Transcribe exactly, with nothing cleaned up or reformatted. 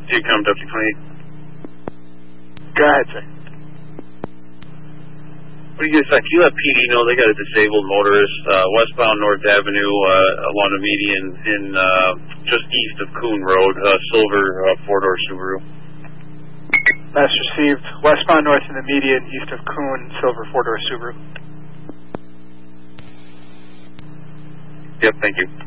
Decom W twenty-eight. Go ahead, sir. What do you guys think? You let P D know they got a disabled motorist uh, westbound North Avenue uh, along the median in uh, just east of Coon Road, uh, silver uh, four-door Subaru. That's received. Westbound north in the median, east of Coon, silver four-door Subaru. Yep, thank you.